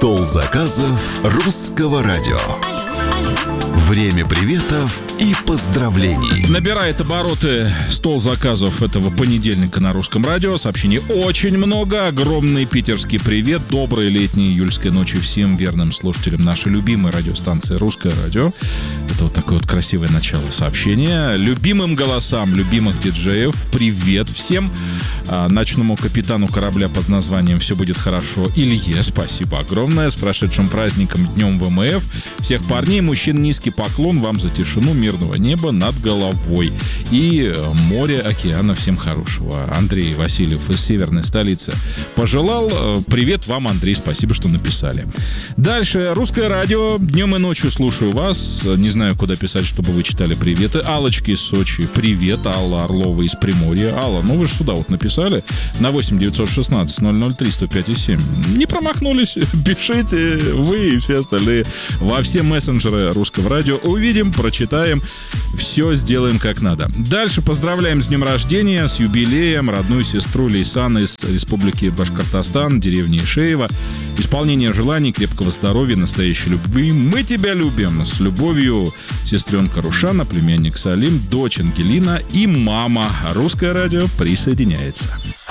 Стол заказов русского радио. Время приветов и поздравлений. Набирает обороты стол заказов этого понедельника на русском радио. Сообщений очень много. Огромный питерский привет. Доброй летней июльской ночи всем верным слушателям нашей любимой радиостанции «Русское радио». Это вот такое вот красивое начало сообщения. Любимым голосам любимых диджеев привет всем. Ночному капитану корабля под названием «Все будет хорошо» Илье спасибо огромное. С прошедшим праздником, Днем ВМФ. Всех парней, мужчин, низкий поклон вам за тишину, мирного неба над головой и море, океана. Всем хорошего. Андрей Васильев из северной столицы пожелал. Привет вам, Андрей, спасибо, что написали. Дальше. Русское радио. Днем и ночью слушаю вас. Не знаю, куда писать, чтобы вы читали приветы. Аллочки из Сочи. Привет. Алла Орлова из Приморья. Алла, ну вы же сюда вот написали на 8 916 003 105 и 7. Не промахнулись. Пишите вы и все остальные во все мессенджеры русского радио. Увидим, прочитаем, все сделаем как надо. Дальше поздравляем с днем рождения, с юбилеем родную сестру Лейсан из Республики Башкортостан, деревни Ишеева. Исполнение желаний, крепкого здоровья, настоящей любви. Мы тебя любим. С любовью, сестренка Рушана, племянник Салим, дочь Ангелина и мама. Русское радио присоединяется.